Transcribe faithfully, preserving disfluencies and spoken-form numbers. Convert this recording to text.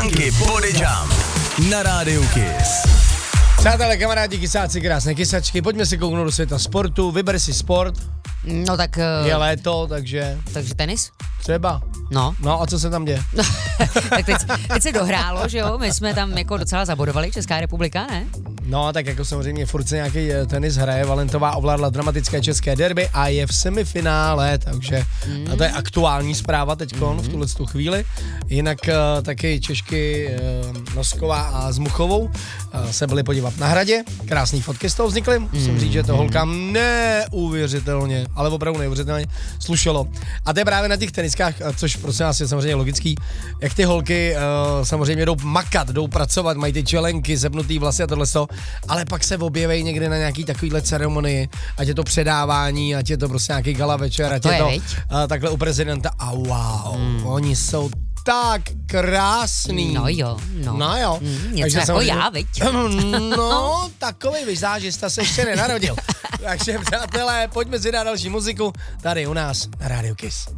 Funky Body Jump na rádiu Kiss. Přátelé, kamarádi, kysáci, krásné kysačky, pojďme si kouknout do světa sportu, vyber si sport. No tak... Uh, je léto, takže... Takže tenis? Třeba. No. No a co se tam děje? Tak teď, teď se dohrálo, že jo, my jsme tam jako docela zabodovali, Česká republika, ne? No, tak jako samozřejmě furt se nějaký tenis hraje, Valentová ovládla dramatické české derby a je v semifinále, takže mm. a to je aktuální zpráva teďkon mm. v tuhle tu chvíli. Jinak uh, taky Češky uh, Nosková a Zmuchovou uh, se byli podívat na Hradě, krásný fotky z toho vznikly, musím mm. říct, že to holkám neuvěřitelně, ale opravdu neuvěřitelně slušelo. A to je právě na těch teniskách, což prosím vás je samozřejmě logický, jak ty holky uh, samozřejmě jdou makat, jdou pracovat, mají ty čelenky, zepnutý vlasy a tohle toho, ale pak se objeví někde na nějaký takovýhle ceremonii, ať je to předávání, ať je to prostě nějaký gala večer, ať to je to je, uh, takhle u prezidenta a wow, mm. oni jsou tak krásný. No jo, no. No jo. Mm, něco jako samozřejmě, já, viď? No, takovej vizážista se ještě nenarodil. Takže přátelé, pojďme si dát další muziku tady u nás na Rádiu Kiss.